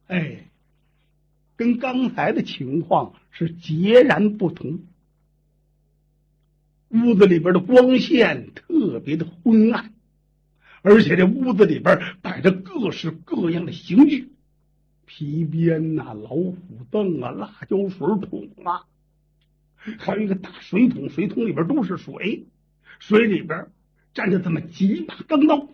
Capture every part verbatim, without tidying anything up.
哎，跟刚才的情况是截然不同。屋子里边的光线特别的昏暗，而且这屋子里边摆着各式各样的刑具，皮鞭呐、老虎凳啊、辣椒水桶啊，还有一个大水桶，水桶里边都是水，水里边站着这么几把钢刀。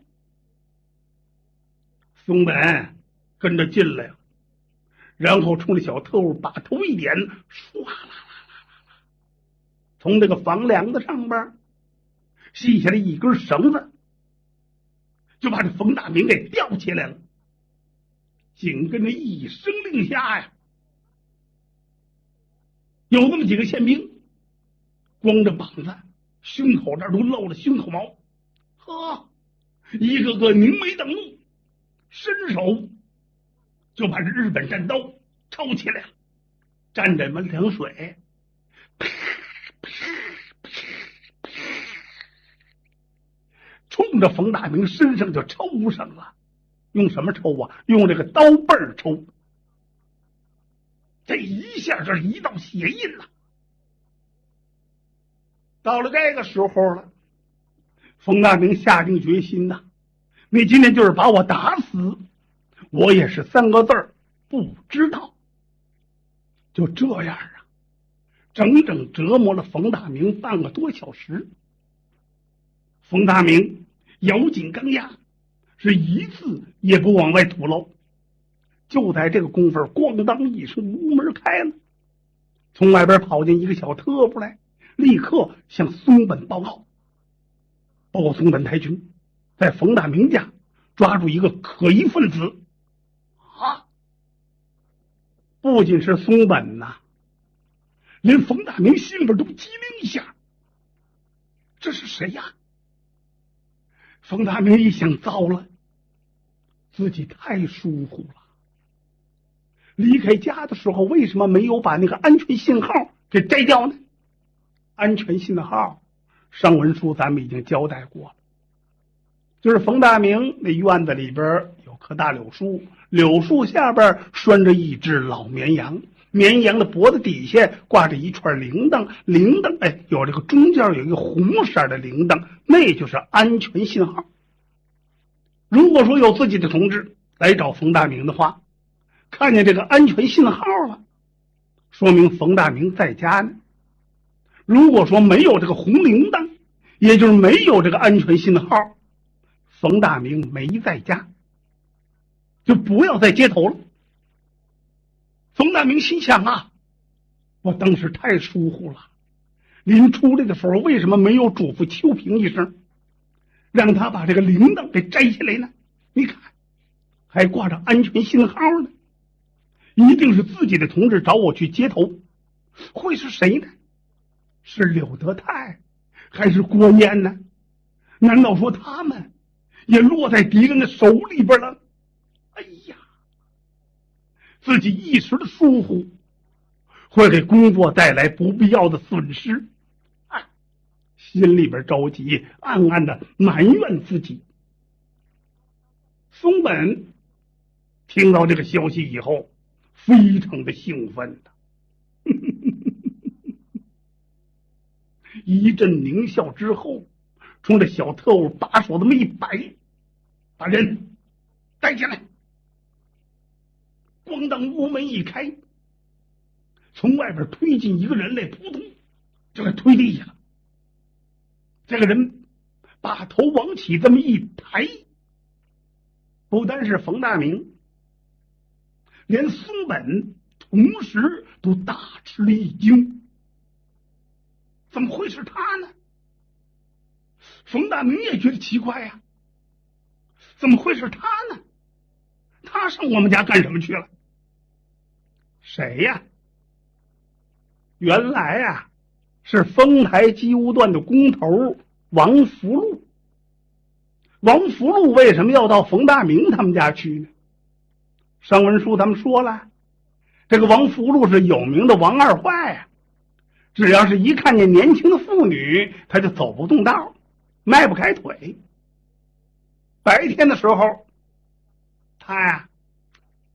松本跟着进来了，然后冲着小特务把头一点，唰啦啦啦啦啦，从这个房梁子上边系下来一根绳子，就把这冯大明给吊起来了。紧跟着一声令下呀，有那么几个宪兵光着膀子，胸口这儿都露着胸口毛，呵，一个个凝眉瞪目，伸手就把这日本战刀抄起来了，沾着满凉水，啪啪啪啪，冲着冯大明身上就抽上了。用什么抽啊？用这个刀背儿抽。这一下是一道血印了。到了这个时候了，冯大明下定决心呐，你今天就是把我打死，我也是三个字儿不知道。就这样啊，整整折磨了冯大明半个多小时。冯大明咬紧钢牙，是一次也不往外吐露。就在这个功夫，咣当一声，屋门开了，从外边跑进一个小特务来，立刻向松本报告。报告松本太君，在冯大明家抓住一个可疑分子。啊！不仅是松本呐、啊，连冯大明心里边都机灵一下，这是谁呀？冯大明一想，糟了，自己太疏忽了。离开家的时候，为什么没有把那个安全信号给摘掉呢？安全信号上文书咱们已经交代过了，就是冯大明那院子里边有棵大柳树，柳树下边拴着一只老绵羊，绵羊的脖子底下挂着一串铃铛，铃铛哎有这个中间有一个红色的铃铛，那就是安全信号。如果说有自己的同志来找冯大明的话，看见这个安全信号了，说明冯大明在家呢。如果说没有这个红铃铛，也就是没有这个安全信号，冯大明没在家，就不要在街头了。冯大明心想啊，我当时太疏忽了，临出来的时候为什么没有嘱咐秋萍一声，让他把这个铃铛给摘下来呢？你看还挂着安全信号呢，一定是自己的同志找我去接头。会是谁呢？是柳德泰还是郭燕呢？难道说他们也落在敌人的手里边了？哎呀，自己一时的疏忽会给工作带来不必要的损失，哎，心里边着急，暗暗的埋怨自己。松本听到这个消息以后，非常的兴奋的一阵狞笑之后，冲着小特务把手这么一摆，把人带进来。咣当，屋门一开，从外边推进一个人来，扑通就给推地下了。这个人把头往起这么一抬，不单是冯大明，连松本同时都大吃了一惊。怎么会是他呢？冯大明也觉得奇怪呀、啊，怎么会是他呢？他上我们家干什么去了？谁呀？原来啊，是丰台机务段的工头王福禄。王福禄为什么要到冯大明他们家去呢？上文书咱们说了，这个王福禄是有名的王二坏啊，只要是一看见年轻的妇女，他就走不动道，迈不开腿。白天的时候，他呀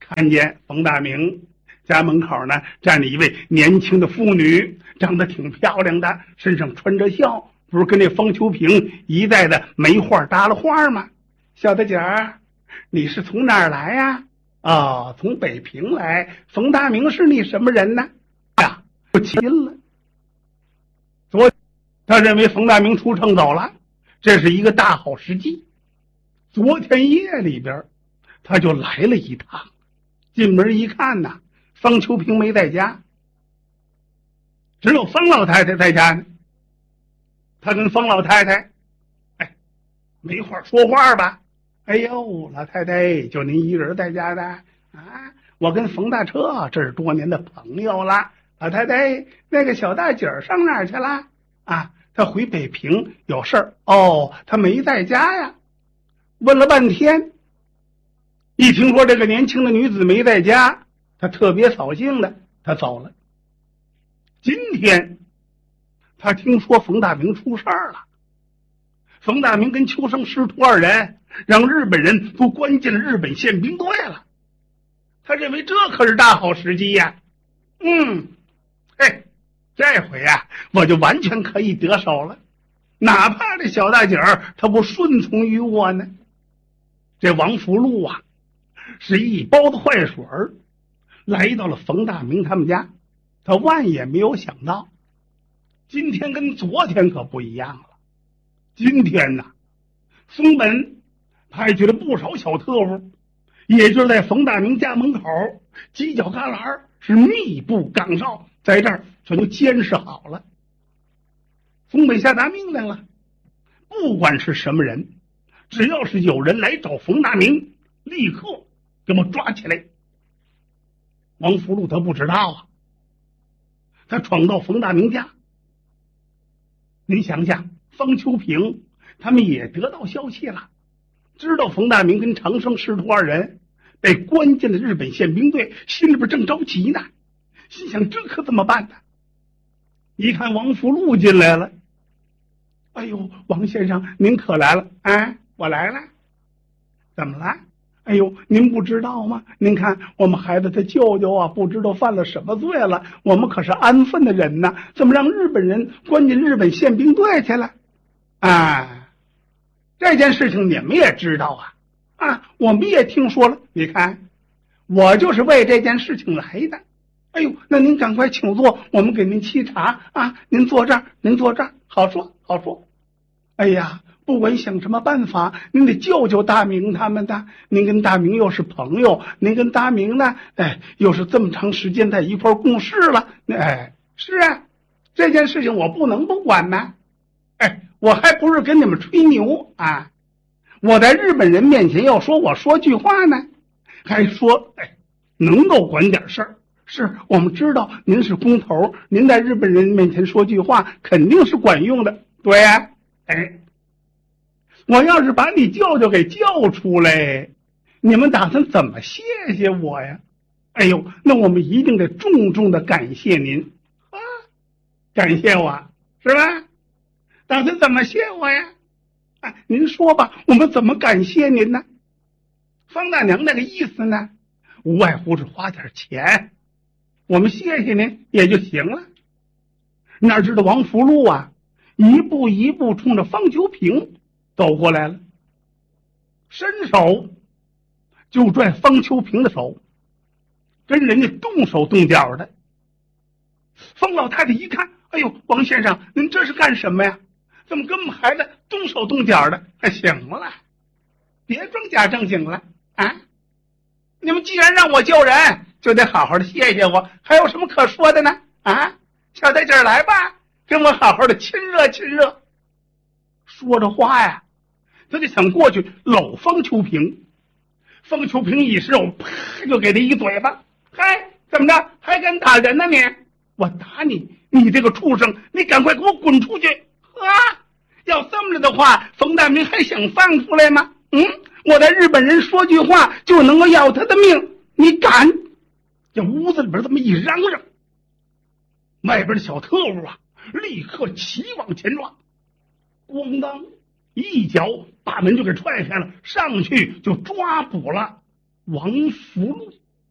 看见冯大明家门口呢站着一位年轻的妇女，长得挺漂亮的，身上穿着孝，不是跟这方秋平一再的没话搭了话吗？小大姐儿，你是从哪儿来呀？哦，从北平来。冯大明是你什么人呢？呀，我亲了。昨他认为冯大明出城走了，这是一个大好时机。昨天夜里边他就来了一趟，进门一看呐，方秋平没在家，只有方老太太在家呢。他跟方老太太哎没话说话吧。哎呦，老太太，就您一人在家的啊？我跟冯大车这是多年的朋友了。老太太，那个小大姐上哪儿去了？啊，她回北平有事儿。哦，她没在家呀。问了半天，一听说这个年轻的女子没在家，她特别扫兴的，她走了。今天她听说冯大明出事儿了，冯大明跟秋生师徒二人让日本人都关进了日本宪兵队了。他认为这可是大好时机呀。嗯，嘿，这回呀，我就完全可以得手了，哪怕这小大姐儿她不顺从于我呢。这王福禄啊，是一包子坏水儿，来到了冯大明他们家。他万也没有想到，今天跟昨天可不一样了。今天呢，松本派去了不少小特务，也就是在冯大明家门口犄角旮旯是密布岗哨，在这儿全都监视好了。松本下达命令了，不管是什么人，只要是有人来找冯大明，立刻给我抓起来。王福禄他不知道啊，他闯到冯大明家，您想想，方秋平他们也得到消息了，知道冯大明跟长生师徒二人被关进了日本宪兵队，心里边正着急呢，心想这可怎么办呢？一看王福禄进来了，哎呦，王先生您可来了。哎，我来了。怎么了？哎呦，您不知道吗？您看我们孩子他舅舅啊，不知道犯了什么罪了，我们可是安分的人呐，怎么让日本人关进日本宪兵队去了？啊，这件事情你们也知道啊。啊，我们也听说了。你看，我就是为这件事情来的。哎呦，那您赶快请坐，我们给您沏茶啊。您坐这儿，您坐这儿，好说好说。哎呀，不管想什么办法，您得救救大明他们的。您跟大明又是朋友，您跟大明呢，哎，又是这么长时间在一块共事了。哎，是啊，这件事情我不能不管呢。哎，我还不是跟你们吹牛啊。我在日本人面前要说我说句话呢，还说哎能够管点事儿。是我们知道您是工头，您在日本人面前说句话肯定是管用的。对呀、啊，哎，我要是把你舅舅给叫出来，你们打算怎么谢谢我呀？哎呦，那我们一定得重重的感谢您啊！感谢我是吧？打算怎么谢我呀？哎，您说吧，我们怎么感谢您呢？方大娘那个意思呢，无外乎是花点钱，我们谢谢您也就行了。哪知道王福禄啊，一步一步冲着方秋平走过来了，伸手就拽方秋平的手，跟人家动手动脚的。方老太太一看，哎呦，王先生您这是干什么呀？怎么跟我们孩子动手动脚的？哎，行了，别装假正经了啊！你们既然让我救人，就得好好的谢谢我，还有什么可说的呢？啊，小大姐儿来吧，跟我好好的亲热亲热。说着话呀，他就想过去搂方秋平。方秋平一伸手，啪就给他一嘴巴。嗨，怎么着？还敢打人呢你？我打你，你这个畜生，你赶快给我滚出去！啊，要这么着的话，冯大明还想放出来吗？嗯，我在日本人说句话就能够要他的命，你敢？这屋子里边这么一嚷嚷，外边的小特务啊，立刻齐往前撞，咣当一脚把门就给踹开了，上去就抓捕了王福禄。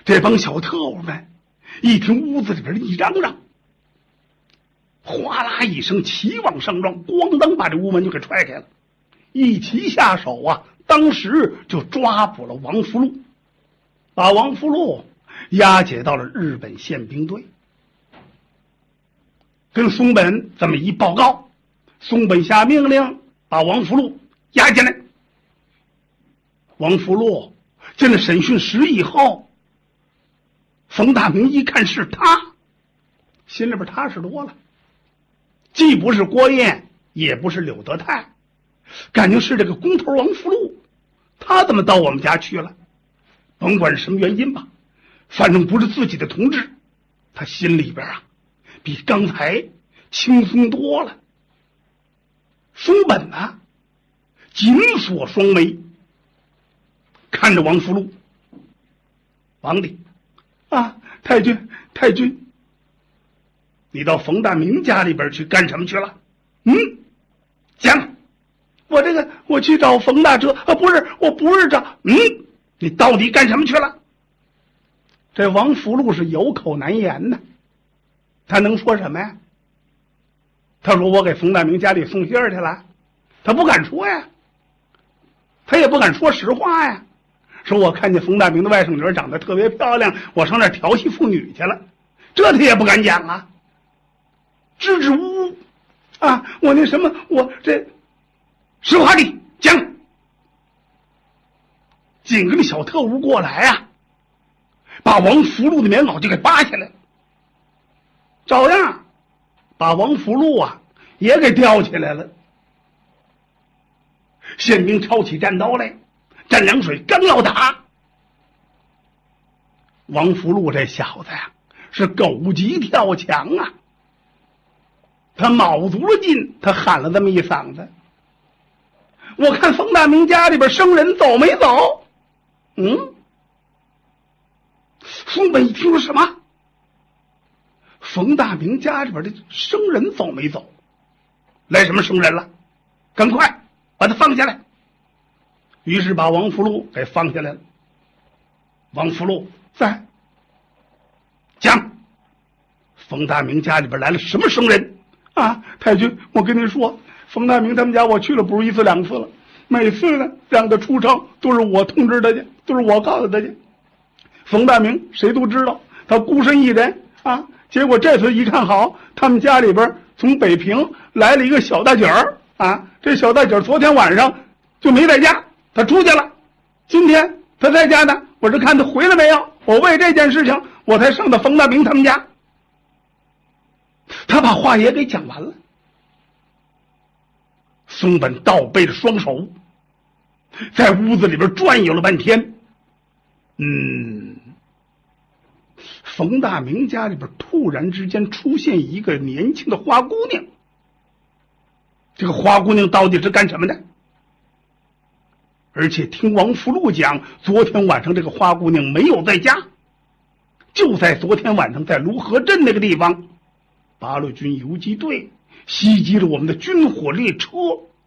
这帮小特务们一听屋子里边一嚷嚷，哗啦一声齐往上撞，咣当把这屋门就给踹开了，一齐下手啊，当时就抓捕了王福禄，把王福禄押解到了日本宪兵队。跟松本这么一报告，松本下命令把王福禄押进来。王福禄进了审讯室以后，冯大明一看是他，心里边踏实多了，既不是郭燕，也不是柳德泰，感情是这个工头王福禄，他怎么到我们家去了？甭管是什么原因吧，反正不是自己的同志，他心里边啊比刚才轻松多了。松本呢紧锁双眉，看着王福禄，王弟啊，太君太君，你到冯大明家里边去干什么去了？嗯，讲，我这个我去找冯大哲啊，不是，我不是找，嗯，你到底干什么去了？这王福禄是有口难言呢，他能说什么呀？他说我给冯大明家里送信儿去了，他不敢说呀，他也不敢说实话呀，说我看见冯大明的外甥女长得特别漂亮，我上那儿调戏妇女去了，这他也不敢讲啊，支支吾吾啊，我那什么，我这实话地讲。几个小特务过来啊，把王福禄的棉袄就给扒下来了，照样把王福禄啊也给吊起来了。宪兵抄起战刀来，蘸凉水刚要打，王福禄这小子呀是狗急跳墙啊，他卯足了劲，他喊了这么一嗓子，我看冯大明家里边生人走没走？嗯，松本一听说什么？冯大明家里边的生人走没走？来什么生人了？赶快把他放下来。于是把王福禄给放下来了。王福禄在讲，冯大明家里边来了什么生人啊？太君，我跟您说，冯大明他们家我去了不是一次两次了，每次呢让他出城都是我通知他去，都是我告诉他去。冯大明谁都知道他孤身一人啊，结果这次一看好，他们家里边从北平来了一个小大姐儿啊，这小大姐儿昨天晚上就没在家，她出去了，今天她在家呢，我是看她回来没有，我为这件事情我才上到冯大明他们家。他把话也给讲完了。松本倒背着双手在屋子里边转悠了半天，嗯，冯大明家里边突然之间出现一个年轻的花姑娘，这个花姑娘到底是干什么的？而且听王福禄讲，昨天晚上这个花姑娘没有在家，就在昨天晚上在卢河镇那个地方，八路军游击队袭击了我们的军火列车。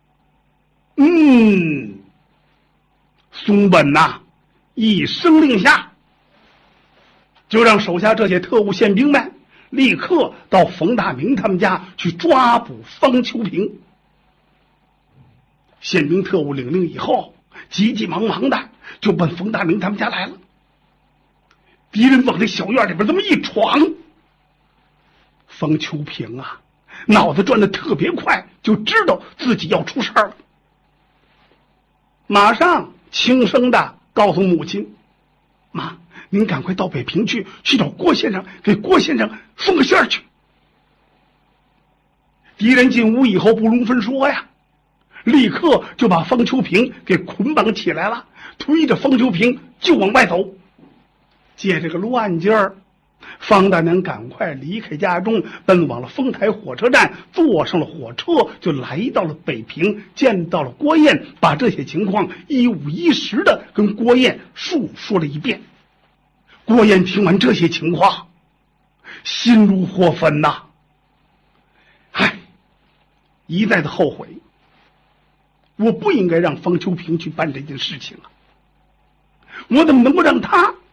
嗯，松本呐、啊、一声令下，就让手下这些特务宪兵们立刻到冯大明他们家去抓捕方秋平。宪兵特务领令以后，急急忙忙的就奔冯大明他们家来了。敌人往这小院里边这么一闯，方秋平啊脑子转得特别快，就知道自己要出事了，马上轻声的告诉母亲，妈，您赶快到北平去，去找郭先生，给郭先生送个信儿去。敌人进屋以后不容分说呀，立刻就把方秋平给捆绑起来了，推着方秋平就往外走。借这个乱劲儿，方大娘赶快离开家中，奔往了丰台火车站，坐上了火车，就来到了北平，见到了郭燕，把这些情况一五一十的跟郭燕述说了一遍。郭燕听完这些情况，心如火焚呐，唉，一再的后悔，我不应该让方秋平去办这件事情啊，我怎么能够让他